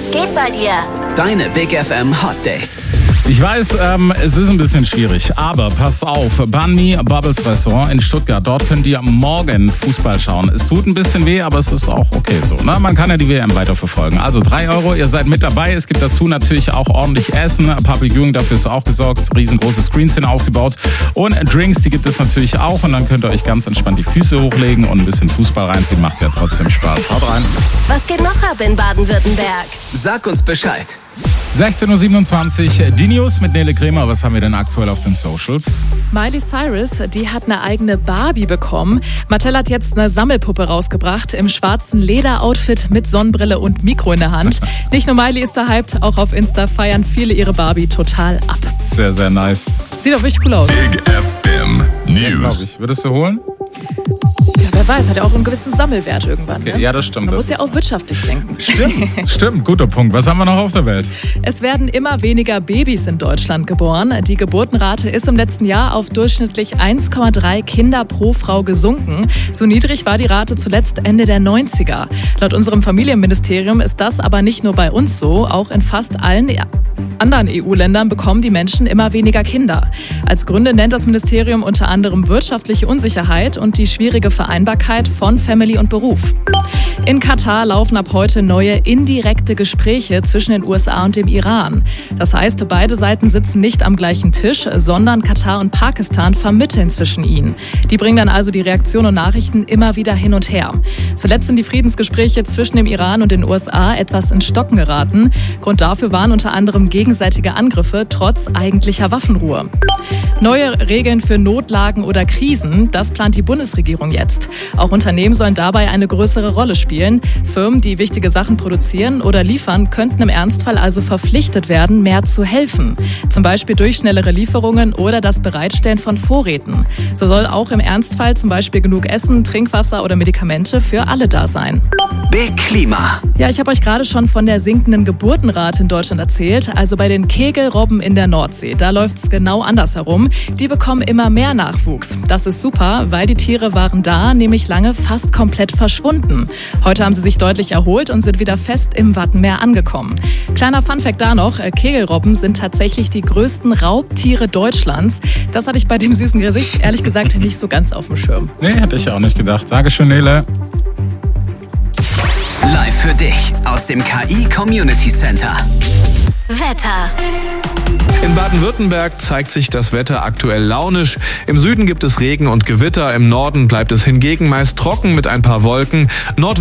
Was geht bei dir? Deine Big FM Hot Dates. Ich weiß, es ist ein bisschen schwierig, aber passt auf. Banh Mi Bubbles Restaurant in Stuttgart. Dort könnt ihr morgen Fußball schauen. Es tut ein bisschen weh, aber es ist auch okay so. Ne? Man kann ja die WM weiterverfolgen. Also 3 €, ihr seid mit dabei. Es gibt dazu natürlich auch ordentlich Essen. Public Viewing, dafür ist auch gesorgt. Riesengroße Screens sind aufgebaut. Und Drinks, die gibt es natürlich auch. Und dann könnt ihr euch ganz entspannt die Füße hochlegen und ein bisschen Fußball reinziehen. Macht ja trotzdem Spaß. Haut rein. Was geht noch ab in Baden-Württemberg? Sag uns Bescheid. 16:27 Uhr, die News mit Nele Kremer. Was haben wir denn aktuell auf den Socials? Miley Cyrus, die hat eine eigene Barbie bekommen. Mattel hat jetzt eine Sammelpuppe rausgebracht im schwarzen Lederoutfit mit Sonnenbrille und Mikro in der Hand. Nicht nur Miley ist da hyped, auch auf Insta feiern viele ihre Barbie total ab. Sehr, sehr nice. Sieht auch wirklich cool aus. Big FM News. Ja, würdest du holen? Ja, wer weiß, hat ja auch einen gewissen Sammelwert irgendwann. Okay, Ne? ja, das stimmt. Man Das muss ja auch wirtschaftlich denken. Stimmt, guter Punkt. Was haben wir noch auf der Welt? Es werden immer weniger Babys in Deutschland geboren. Die Geburtenrate ist im letzten Jahr auf durchschnittlich 1,3 Kinder pro Frau gesunken. So niedrig war die Rate zuletzt Ende der 90er. Laut unserem Familienministerium ist das aber nicht nur bei uns so. Auch in fast allen anderen EU-Ländern bekommen die Menschen immer weniger Kinder. Als Gründe nennt das Ministerium unter anderem wirtschaftliche Unsicherheit und die schwierige Vereinbarkeit von Family und Beruf. In Katar laufen ab heute neue indirekte Gespräche zwischen den USA und dem Iran. Das heißt, beide Seiten sitzen nicht am gleichen Tisch, sondern Katar und Pakistan vermitteln zwischen ihnen. Die bringen dann also die Reaktionen und Nachrichten immer wieder hin und her. Zuletzt sind die Friedensgespräche zwischen dem Iran und den USA etwas ins Stocken geraten. Grund dafür waren unter anderem gegenseitige Angriffe trotz eigentlicher Waffenruhe. Neue Regeln für Notlagen oder Krisen, das plant die Bundesregierung jetzt. Auch Unternehmen sollen dabei eine größere Rolle spielen. Firmen, die wichtige Sachen produzieren oder liefern, könnten im Ernstfall also verpflichtet werden, mehr zu helfen. Zum Beispiel durch schnellere Lieferungen oder das Bereitstellen von Vorräten. So soll auch im Ernstfall zum Beispiel genug Essen, Trinkwasser oder Medikamente für alle da sein. Big Klima. Ja, ich habe euch gerade schon von der sinkenden Geburtenrate in Deutschland erzählt. Also bei den Kegelrobben in der Nordsee, da läuft es genau andersherum. Die bekommen immer mehr Nachwuchs. Das ist super, weil die Tiere waren da nämlich lange fast komplett verschwunden. Heute haben sie sich deutlich erholt und sind wieder fest im Wattenmeer angekommen. Kleiner Funfact da noch, Kegelrobben sind tatsächlich die größten Raubtiere Deutschlands. Das hatte ich bei dem süßen Gesicht ehrlich gesagt nicht so ganz auf dem Schirm. Nee, hätte ich auch nicht gedacht. Dankeschön, Nele. Live für dich aus dem KI Community Center. Wetter. In Baden-Württemberg zeigt sich das Wetter aktuell launisch. Im Süden gibt es Regen und Gewitter, im Norden bleibt es hingegen meist trocken mit ein paar Wolken.